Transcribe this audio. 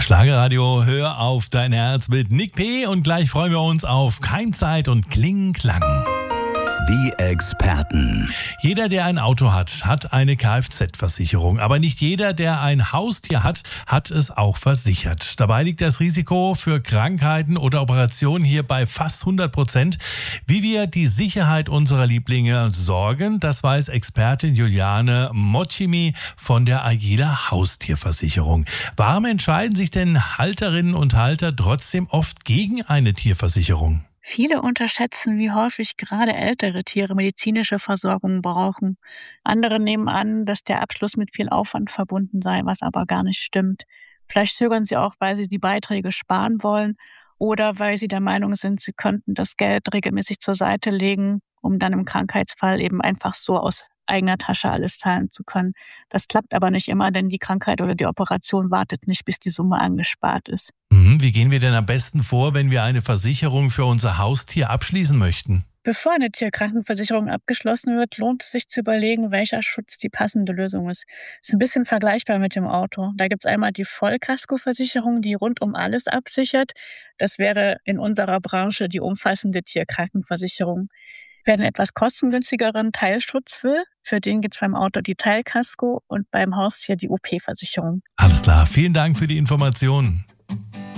Schlagerradio, hör auf dein Herz mit Nick P. Und gleich freuen wir uns auf Keimzeit und Kling-Klang. Die Experten. Jeder, der ein Auto hat, hat eine Kfz-Versicherung. Aber nicht jeder, der ein Haustier hat, hat es auch versichert. Dabei liegt das Risiko für Krankheiten oder Operationen hier bei fast 100%. Wie wir die Sicherheit unserer Lieblinge sorgen, das weiß Expertin Juliane Mocimi von der Agila Haustierversicherung. Warum entscheiden sich denn Halterinnen und Halter trotzdem oft gegen eine Tierversicherung? Viele unterschätzen, wie häufig gerade ältere Tiere medizinische Versorgung brauchen. Andere nehmen an, dass der Abschluss mit viel Aufwand verbunden sei, was aber gar nicht stimmt. Vielleicht zögern sie auch, weil sie die Beiträge sparen wollen oder weil sie der Meinung sind, sie könnten das Geld regelmäßig zur Seite legen, um dann im Krankheitsfall eben einfach so aus eigener Tasche alles zahlen zu können. Das klappt aber nicht immer, denn die Krankheit oder die Operation wartet nicht, bis die Summe angespart ist. Wie gehen wir denn am besten vor, wenn wir eine Versicherung für unser Haustier abschließen möchten? Bevor eine Tierkrankenversicherung abgeschlossen wird, lohnt es sich zu überlegen, welcher Schutz die passende Lösung ist. Ist ein bisschen vergleichbar mit dem Auto. Da gibt es einmal die Vollkaskoversicherung, die rundum alles absichert. Das wäre in unserer Branche die umfassende Tierkrankenversicherung. Wer einen etwas kostengünstigeren Teilschutz will, für den gibt es beim Auto die Teilkasko und beim Haustier die OP-Versicherung. Alles klar, vielen Dank für die Informationen.